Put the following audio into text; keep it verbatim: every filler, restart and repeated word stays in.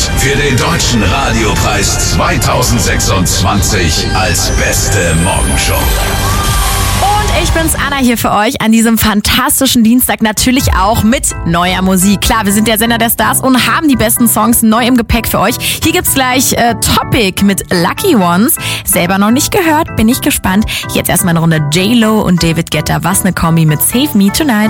für den Deutschen Radiopreis zweitausendsechsundzwanzig als beste Morgenshow. Ich bin's, Anna, hier für euch an diesem fantastischen Dienstag, natürlich auch mit neuer Musik. Klar, wir sind der Sender der Stars und haben die besten Songs neu im Gepäck für euch. Hier gibt's gleich äh, Topic mit Lucky Ones. Selber noch nicht gehört, bin ich gespannt. Jetzt erstmal eine Runde J-Lo und David Guetta. Was ne Kombi mit Save Me Tonight.